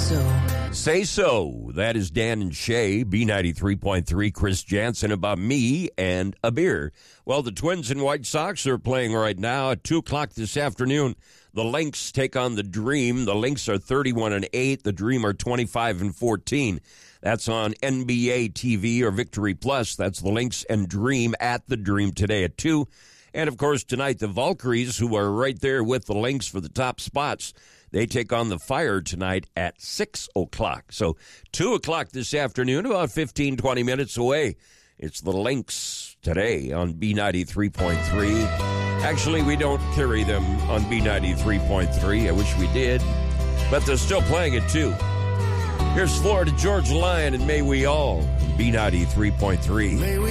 Say so. That is Dan and Shay, B93.3, Chris Jansen, about me and a beer. Well, the Twins and White Sox are playing right now at 2 o'clock this afternoon. The Lynx take on the Dream. The Lynx are 31-8. The Dream are 25-14. That's on NBA TV or Victory Plus. That's the Lynx and Dream at the Dream today at 2. And, of course, tonight the Valkyries, who are right there with the Lynx for the top spots, they take on the Fire tonight at 6 o'clock. So 2 o'clock this afternoon, about 15, 20 minutes away. It's the Lynx today on B93.3. Actually, we don't carry them on B93.3. I wish we did. But they're still playing it, too. Here's Florida Georgia Line and May We All, B93.3.